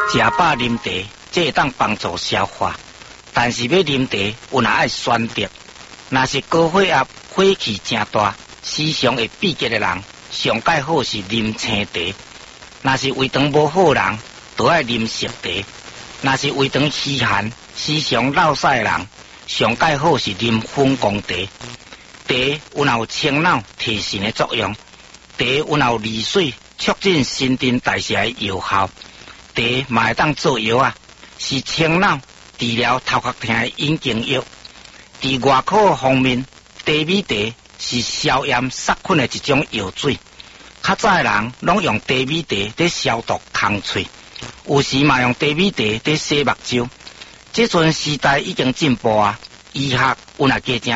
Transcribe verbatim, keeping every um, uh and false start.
食饱啉茶，这会当帮助消化，但是要啉茶，有若爱选择。若是高血压、火气正大、时常会闭结的人，上介好是啉青茶。若是胃肠无好人，就爱啉熟茶。若是胃肠虚寒、时常落屎的人，上介好是啉粉公茶。茶有若有清脑提神的作用，茶有若有利水促进新陈代谢的药效。茶嘛会当做药啊，是清脑治疗头壳痛的引经药。伫外口方面，茶米茶是消炎杀菌的一种药水。较早的人拢用茶米茶伫消毒空喙，有时嘛用茶米茶伫洗目睭。这阵时代已经进步啊，医学有若加正